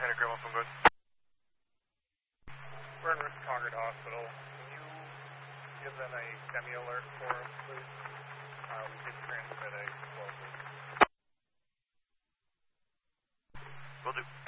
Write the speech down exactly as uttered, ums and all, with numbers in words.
Anagram off, I'm good. We're in route to Concord Hospital. Can you give them a semi alert for us, please? Uh, we did transmit a explosive. Will do.